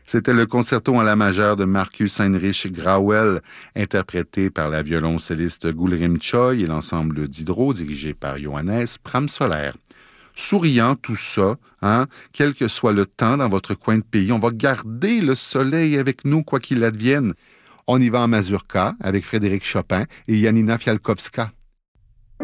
C'était le concerto en la majeure de Marcus Heinrich Grauel, interprété par la violoncelliste Gulrim Choi et l'ensemble d'Hydro, dirigé par Johannes Pramsoler. Souriant tout ça, quel que soit le temps dans votre coin de pays, on va garder le soleil avec nous, quoi qu'il advienne. On y va en mazurka avec Frédéric Chopin et Janina Fialkowska.